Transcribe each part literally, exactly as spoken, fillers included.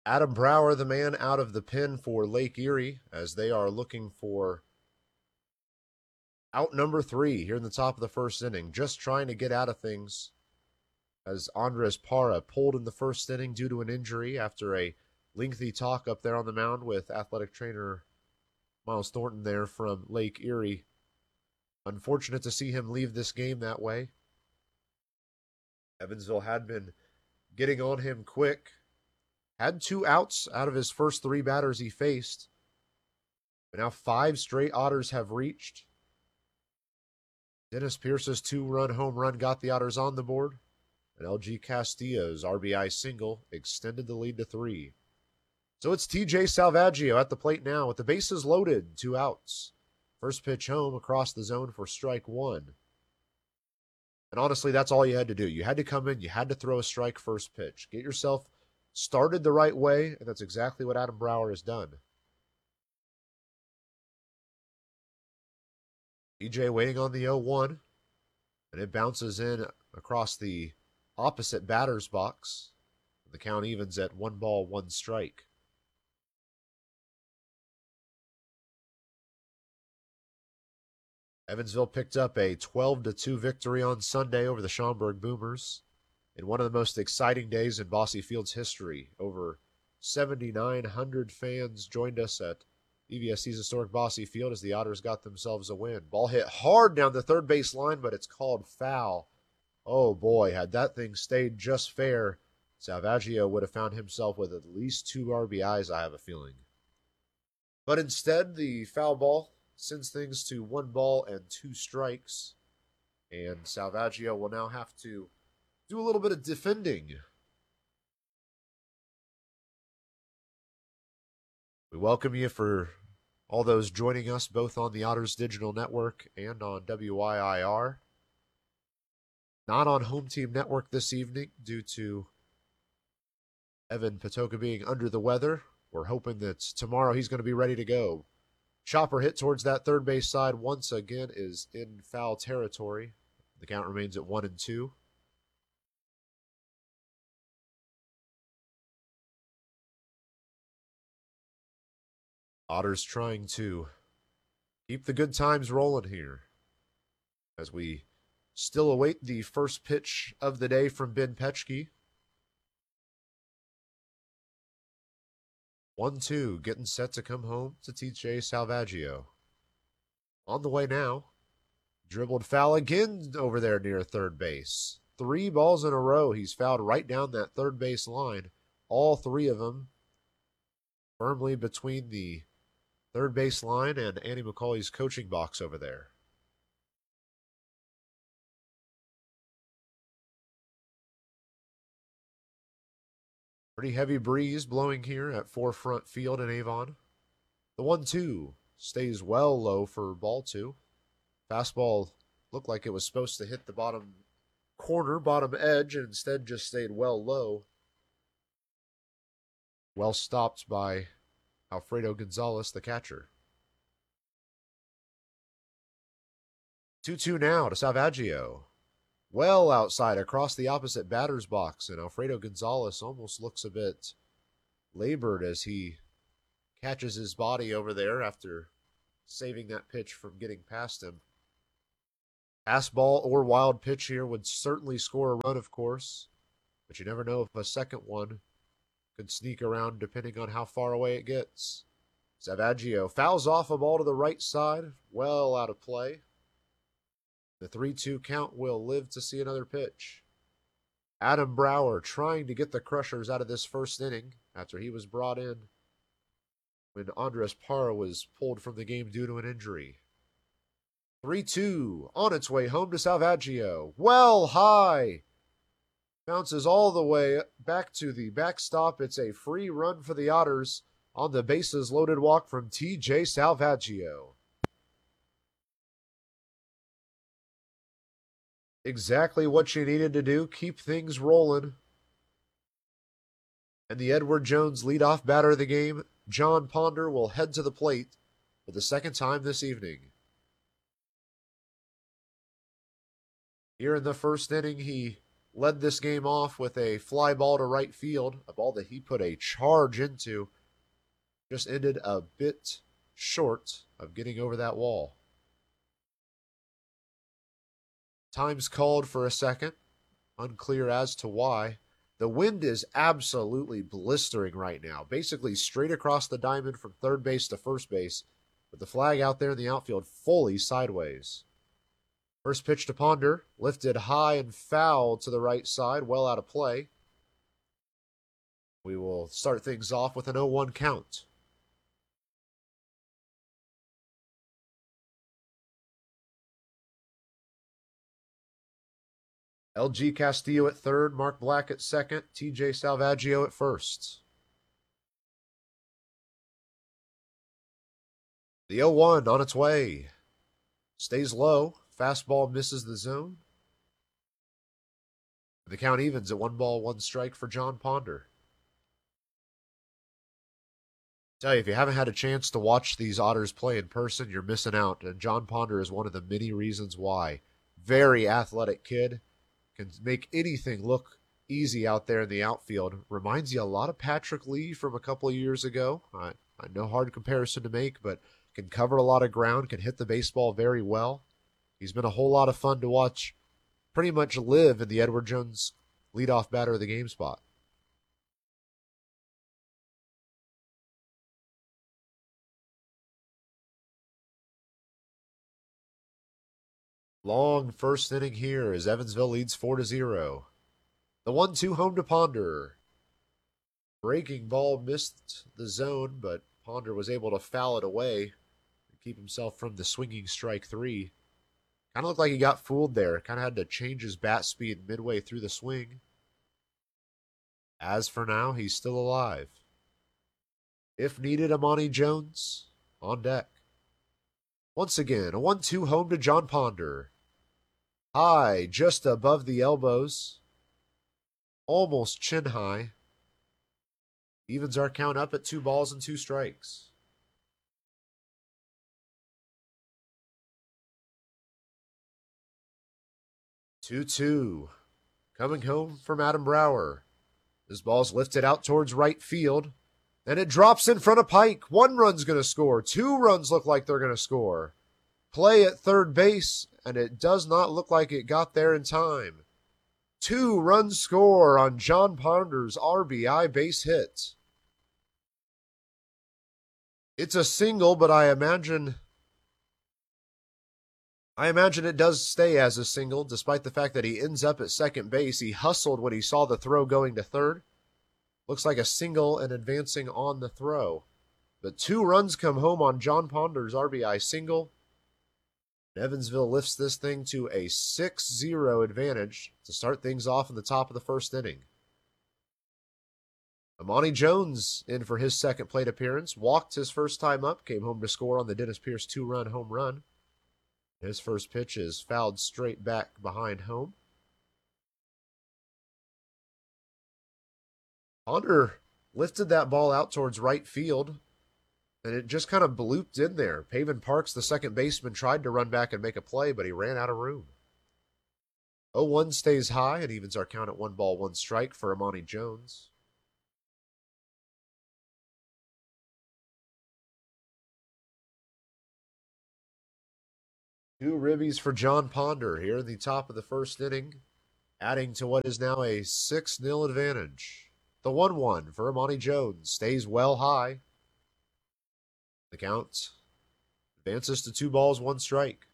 Adam Brower, the man out of the pen for Lake Erie, as they are looking for out number three here in the top of the first inning, just trying to get out of things as Andres Parra pulled in the first inning due to an injury after a lengthy talk up there on the mound with athletic trainer Miles Thornton there from Lake Erie. Unfortunate to see him leave this game that way. Evansville had been getting on him quick. Had two outs out of his first three batters he faced. But now five straight Otters have reached. Dennis Pierce's two-run home run got the Otters on the board. And L G Castillo's R B I single extended the lead to three. So it's T J Salvaggio at the plate now with the bases loaded, two outs. First pitch home across the zone for strike one. And honestly, that's all you had to do. You had to come in, you had to throw a strike first pitch. Get yourself started the right way, and that's exactly what Adam Brower has done. T J waiting on the oh one, and it bounces in across the opposite batter's box. The count evens at one ball, one strike. Evansville picked up a twelve to two victory on Sunday over the Schaumburg Boomers in one of the most exciting days in Bosse Field's history. Over seventy-nine hundred fans joined us at E V S C's historic Bosse Field as the Otters got themselves a win. Ball hit hard down the third base line, but it's called foul. Oh boy, had that thing stayed just fair, Salvaggio would have found himself with at least two R B Is, I have a feeling. But instead, the foul ball sends things to one ball and two strikes. And Salvaggio will now have to do a little bit of defending. We welcome you for all those joining us both on the Otters Digital Network and on W I I R. Not on Home Team Network this evening due to Evan Patoka being under the weather. We're hoping that tomorrow he's going to be ready to go. Chopper hit towards that third base side once again is in foul territory. The count remains at one and two. Otters trying to keep the good times rolling here as we still await the first pitch of the day from Ben Petchke. one two, getting set to come home to T J Salvaggio. On the way now. Dribbled foul again over there near third base. Three balls in a row. He's fouled right down that third base line. All three of them firmly between the third base line and Andy McCauley's coaching box over there. Pretty heavy breeze blowing here at Forefront Field in Avon. The one two stays well low for ball two. Fastball looked like it was supposed to hit the bottom corner, bottom edge, and instead just stayed well low. Well stopped by Alfredo Gonzalez, the catcher. two two now to Salvaggio. Well outside across the opposite batter's box, and Alfredo Gonzalez almost looks a bit labored as he catches his body over there after saving that pitch from getting past him. Fastball or wild pitch here would certainly score a run, of course, but you never know if a second one could sneak around depending on how far away it gets. Salvaggio fouls off a ball to the right side, well out of play. The three two count will live to see another pitch. Adam Brower trying to get the Crushers out of this first inning after he was brought in when Andres Parra was pulled from the game due to an injury. three two on its way home to Salvaggio. Well high. Bounces all the way back to the backstop. It's a free run for the Otters on the bases loaded walk from T J Salvaggio. Exactly what you needed to do. Keep things rolling. And the Edward Jones leadoff batter of the game, John Ponder, will head to the plate for the second time this evening. Here in the first inning, he led this game off with a fly ball to right field, a ball that he put a charge into. Just ended a bit short of getting over that wall. Time's called for a second. Unclear as to why. The wind is absolutely blistering right now. Basically straight across the diamond from third base to first base, with the flag out there in the outfield fully sideways. First pitch to Ponder, lifted high and foul to the right side, well out of play. We will start things off with an oh one count. L G Castillo at third, Mark Black at second, T J Salvaggio at first. The oh one on its way. Stays low. Fastball misses the zone. The count evens at one ball, one strike for John Ponder. Tell you, if you haven't had a chance to watch these Otters play in person, you're missing out. And John Ponder is one of the many reasons why. Very athletic kid. Can make anything look easy out there in the outfield. Reminds you a lot of Patrick Lee from a couple of years ago. I, I no hard comparison to make, but can cover a lot of ground, can hit the baseball very well. He's been a whole lot of fun to watch pretty much live in the Edward Jones leadoff batter of the game spot. Long first inning here as Evansville leads four to zero. The one two home to Ponder. Breaking ball missed the zone, but Ponder was able to foul it away and keep himself from the swinging strike three. Kind of looked like he got fooled there. Kind of had to change his bat speed midway through the swing. As for now, he's still alive. If needed, Amani Jones on deck. Once again, a one two home to John Ponder. High, just above the elbows. Almost chin high. Evens our count up at two balls and two strikes. two two. Coming home from Adam Brower. This ball's lifted out towards right field. And it drops in front of Pike. One run's going to score. Two runs look like they're going to score. Play at third base, and it does not look like it got there in time. Two-run score on John Ponder's R B I base hit. It's a single, but I imagine... I imagine it does stay as a single, despite the fact that he ends up at second base. He hustled when he saw the throw going to third. Looks like a single and advancing on the throw. But two runs come home on John Ponder's R B I single. Evansville lifts this thing to a six zero advantage to start things off in the top of the first inning. Amani Jones in for his second plate appearance. Walked his first time up. Came home to score on the Dennis Pierce two-run home run. His first pitch is fouled straight back behind home. Ponder lifted that ball out towards right field, and it just kind of blooped in there. Pavin Parks, the second baseman, tried to run back and make a play, but he ran out of room. oh one stays high and evens our count at one ball, one strike for Amani Jones. Two ribbies for John Ponder here in the top of the first inning, adding to what is now a six nil advantage. The one one for Amani Jones stays well high. The count advances to two balls, one strike.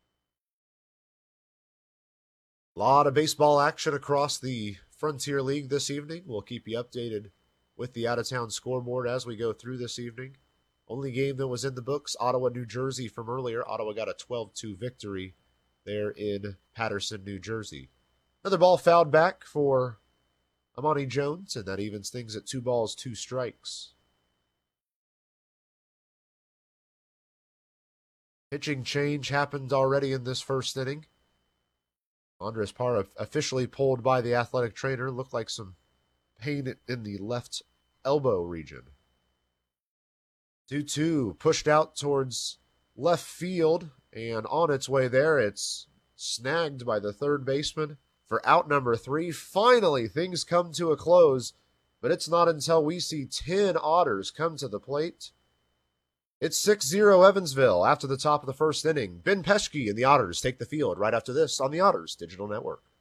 A lot of baseball action across the Frontier League this evening. We'll keep you updated with the out-of-town scoreboard as we go through this evening. Only game that was in the books, Ottawa, New Jersey from earlier. Ottawa got a twelve two victory there in Paterson, New Jersey. Another ball fouled back for Amani Jones, and that evens things at two balls, two strikes. Pitching change happened already in this first inning. Andres Parra officially pulled by the athletic trainer. Looked like some pain in the left elbow region. two two pushed out towards left field, and on its way there, it's snagged by the third baseman. for out number three. Finally, things come to a close, but it's not until we see ten Otters come to the plate. It's six zero Evansville after the top of the first inning. Ben Peschke and the Otters take the field right after this on the Otters Digital Network.